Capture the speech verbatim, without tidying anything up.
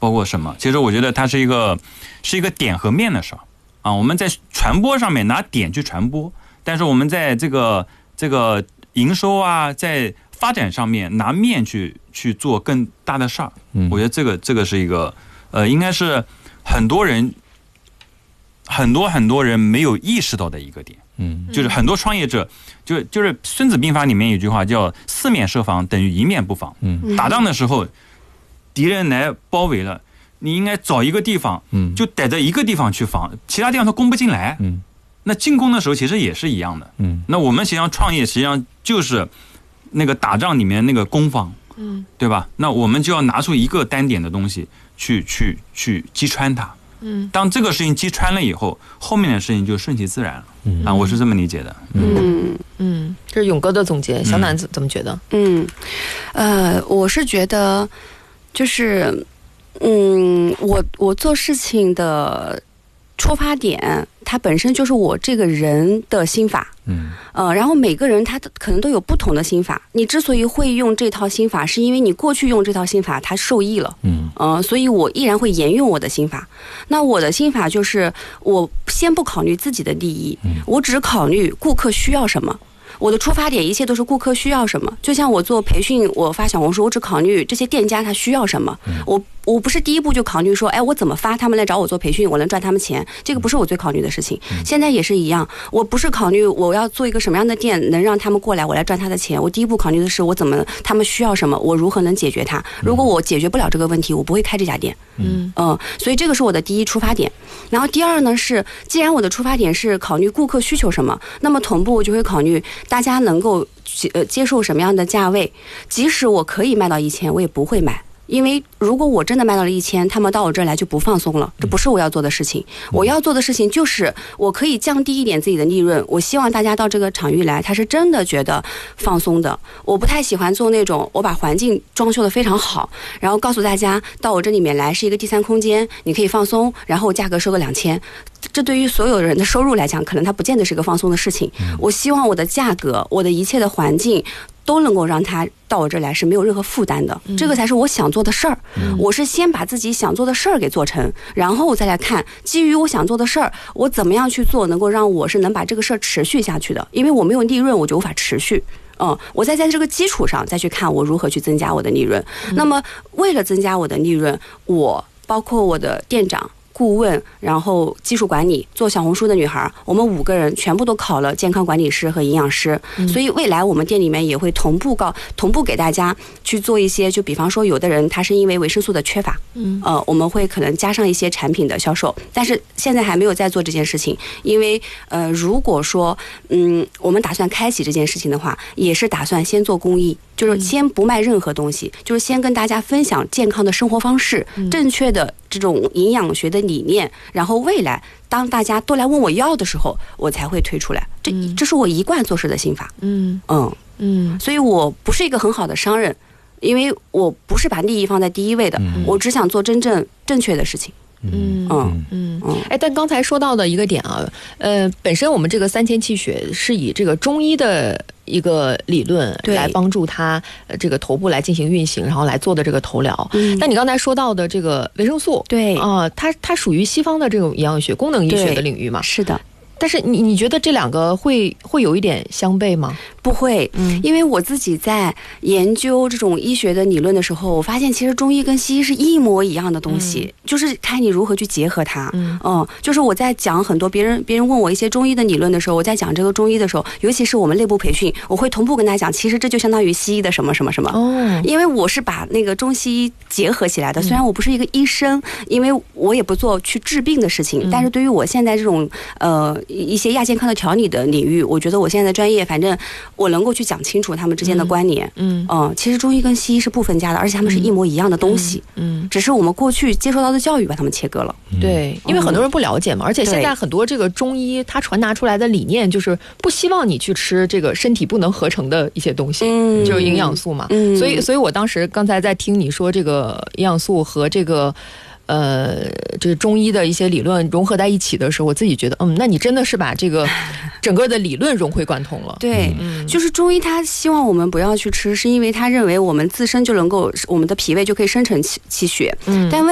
包括什么，其实我觉得它是一个是一个点和面的事啊。我们在传播上面拿点去传播，但是我们在这个这个营收啊，在发展上面拿面去去做更大的事儿。嗯，我觉得这个这个是一个呃，应该是很多人很多很多人没有意识到的一个点。嗯，就是很多创业者，就就是《孙子兵法》里面有一句话叫“四面设防等于一面不防”。嗯，打仗的时候，敌人来包围了，你应该找一个地方，嗯，就逮着一个地方去防，其他地方他攻不进来。嗯，那进攻的时候其实也是一样的。嗯，那我们实际上创业实际上就是那个打仗里面那个攻防，嗯，对吧？那我们就要拿出一个单点的东西去去去击穿它。嗯，当这个事情击穿了以后，后面的事情就顺其自然了。嗯啊，我是这么理解的。 嗯嗯，这是勇哥的总结，小南怎么觉得？ 嗯，呃，我是觉得，就是，嗯，我我做事情的出发点，它本身就是我这个人的心法。嗯，呃，然后每个人他可能都有不同的心法。你之所以会用这套心法，是因为你过去用这套心法，它受益了。嗯，呃，所以我依然会沿用我的心法。那我的心法就是，我先不考虑自己的利益，我只考虑顾客需要什么。我的出发点一切都是顾客需要什么。就像我做培训，我发小红书，我只考虑这些店家他需要什么。我我不是第一步就考虑说，哎，我怎么发他们来找我做培训，我能赚他们钱，这个不是我最考虑的事情。现在也是一样，我不是考虑我要做一个什么样的店能让他们过来，我来赚他的钱。我第一步考虑的是我怎么他们需要什么，我如何能解决它。如果我解决不了这个问题，我不会开这家店。嗯嗯、呃，所以这个是我的第一出发点。然后第二呢是，既然我的出发点是考虑顾客需求什么，那么同步我就会考虑大家能够呃接受什么样的价位。即使我可以卖到一千，我也不会买。因为如果我真的卖到了一千，他们到我这儿来就不放松了，这不是我要做的事情。我要做的事情就是我可以降低一点自己的利润，我希望大家到这个场域来，他是真的觉得放松的。我不太喜欢做那种我把环境装修的非常好，然后告诉大家到我这里面来是一个第三空间，你可以放松，然后价格收个两千。这对于所有人的收入来讲，可能它不见得是个放松的事情。我希望我的价格，我的一切的环境都能够让他到我这儿来是没有任何负担的，这个才是我想做的事儿。我是先把自己想做的事儿给做成，然后我再来看基于我想做的事儿，我怎么样去做能够让我是能把这个事儿持续下去的。因为我没有利润，我就无法持续。嗯，我再在这个基础上再去看我如何去增加我的利润。那么为了增加我的利润，我包括我的店长、顾问，然后技术管理，做小红书的女孩，我们五个人全部都考了健康管理师和营养师。嗯、所以未来我们店里面也会同步告同步给大家去做一些，就比方说有的人他是因为维生素的缺乏，嗯，呃，我们会可能加上一些产品的销售，但是现在还没有在做这件事情，因为呃，如果说嗯，我们打算开启这件事情的话，也是打算先做公益。就是先不卖任何东西，就是先跟大家分享健康的生活方式，正确的这种营养学的理念，然后未来当大家都来问我要的时候，我才会推出来。这这是我一贯做事的心法。嗯嗯嗯，所以我不是一个很好的商人，因为我不是把利益放在第一位的，我只想做真正正确的事情。 嗯嗯嗯，哎，但刚才说到的一个点啊，呃，本身我们这个三千气血是以这个中医的一个理论来帮助它呃这个头部来进行运行，然后来做的这个头疗。嗯，但你刚才说到的这个维生素，对啊、呃，它它属于西方的这种营养学、功能医学的领域嘛？ 是的。 但是你你觉得这两个会会有一点相悖吗？ 不会，嗯，因为我自己在研究这种医学的理论的时候，我发现其实中医跟西医是一模一样的东西，嗯、就是看你如何去结合它。嗯，嗯，就是我在讲很多别人别人问我一些中医的理论的时候，我在讲这个中医的时候，尤其是我们内部培训，我会同步跟大家讲，其实这就相当于西医的什么什么什么。哦，因为我是把那个中西医结合起来的，虽然我不是一个医生，因为我也不做去治病的事情，嗯、但是对于我现在这种呃。一些亚健康的调理的领域，我觉得我现在的专业，反正我能够去讲清楚他们之间的关联。嗯，嗯、呃，其实中医跟西医是不分家的，而且他们是一模一样的东西。嗯，嗯只是我们过去接受到的教育把他们切割了。 对，因为很多人不了解嘛，而且现在很多这个中医它传达出来的理念就是不希望你去吃这个身体不能合成的一些东西，嗯、就是营养素嘛。嗯，所以，所以我当时刚才在听你说这个营养素和这个。呃，这个中医的一些理论融合在一起的时候，我自己觉得，嗯，那你真的是把这个整个的理论融会贯通了。 对，嗯、就是中医他希望我们不要去吃，是因为他认为我们自身就能够，我们的脾胃就可以生成气气血。嗯，但